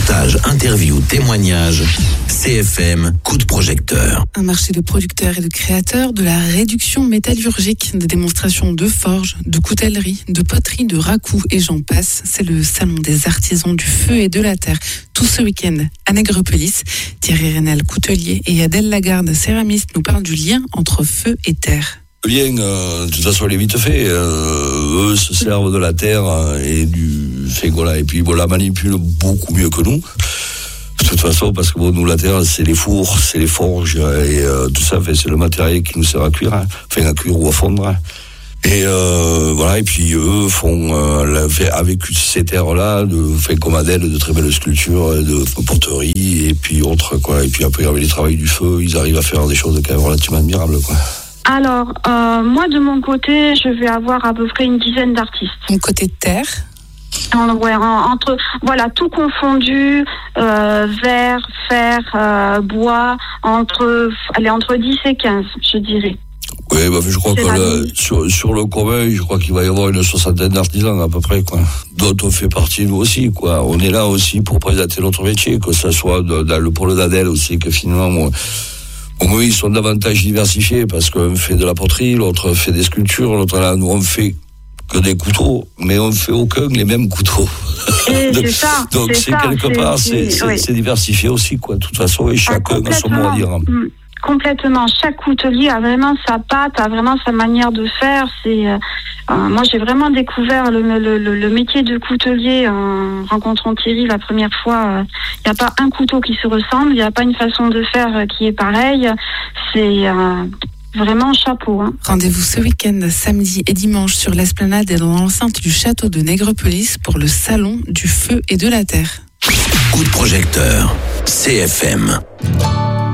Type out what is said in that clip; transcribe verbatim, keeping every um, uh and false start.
Reportages, interviews, témoignages. C F M, coup de projecteur. Un marché de producteurs et de créateurs, de la réduction métallurgique, des démonstrations de forge, de coutellerie, de poterie, de racoup et j'en passe. C'est le salon des artisans du feu et de la terre. Tout ce week-end à Nègrepelisse. Thierry Rénal, coutelier, et Adèle Lagarde, céramiste, nous parlent du lien entre feu et terre. Le lien, euh, de toute façon, il est vite fait. Euh, eux se servent de la terre et du fait, voilà, et puis bon, la manipulent beaucoup mieux que nous. De toute façon, parce que bon, nous, la terre, c'est les fours, c'est les forges et euh, tout ça, fait, c'est le matériel qui nous sert à cuire, hein, enfin à cuire ou à fondre. Hein. Et euh, voilà, et puis eux font euh, la, fait, avec ces terres-là, de, fait comme Adèle, de très belles sculptures, de poterie et puis autres, quoi. Et puis après, avec les travails du feu, ils arrivent à faire des choses quand même relativement admirables, quoi. Alors, euh, moi, de mon côté, je vais avoir à peu près une dizaine d'artistes. Mon côté de terre. En, ouais, en, entre, voilà, tout confondu, euh, verre, fer, euh, bois, entre, allez, entre dix et quinze, je dirais. Oui, bah, je crois C'est que la... là, sur, sur le commun, je crois qu'il va y avoir une soixantaine d'artisans à peu près, quoi. Dont on fait partie, nous aussi, quoi. On est là aussi pour présenter notre métier, que ce soit de, dans le pôle d'Adèle aussi, que finalement, moi, oui, ils sont davantage diversifiés parce qu'un fait de la poterie, l'autre fait des sculptures, l'autre là, nous on fait que des couteaux, mais on fait aucun les mêmes couteaux. Et donc, c'est ça, donc c'est, c'est ça, quelque c'est, part, c'est, c'est, oui. c'est, c'est diversifié aussi, quoi. De toute façon, et chacun ah, a son mot à dire. Mmh. Complètement. Chaque coutelier a vraiment sa patte, a vraiment sa manière de faire. C'est, euh, euh, moi, j'ai vraiment découvert le, le, le, le métier de coutelier en rencontrant Thierry la première fois. Il n'y a pas un couteau qui se ressemble, il n'y a pas une façon de faire qui est pareille. C'est euh, vraiment chapeau. Hein. Rendez-vous ce week-end, samedi et dimanche, sur l'esplanade et dans l'enceinte du château de Nègrepelisse pour le salon du feu et de la terre. Coup de projecteur, C F M.